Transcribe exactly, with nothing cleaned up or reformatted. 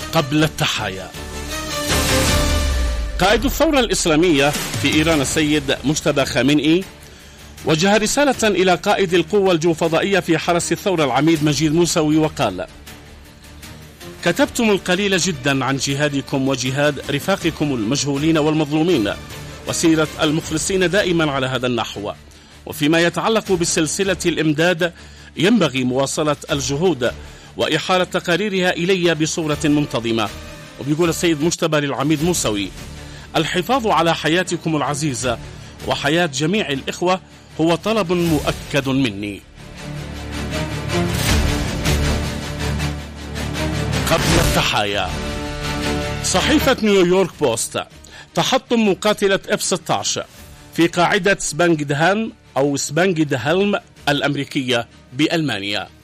قبل التحايا. قائد الثورة الإسلامية في إيران السيد مجتبى خامنئي وجه رسالة إلى قائد القوة الجوفضائية في حرس الثورة العميد مجيد موسوي وقال: كتبتم القليل جدا عن جهادكم وجهاد رفاقكم المجهولين والمظلومين وسيرة المخلصين دائما على هذا النحو، وفيما يتعلق بسلسلة الإمداد ينبغي مواصلة الجهود وإحالة تقاريرها إلي بصورة منتظمة. وبيقول السيد مجتبى للعميد موسوي: الحفاظ على حياتكم العزيزة وحياة جميع الإخوة هو طلب مؤكد مني. قبل التحايا. صحيفة نيويورك بوست: تحطم مقاتلة إف ستة عشر في قاعدة سبانجدهام أو سبانجدهلم الأمريكية بألمانيا.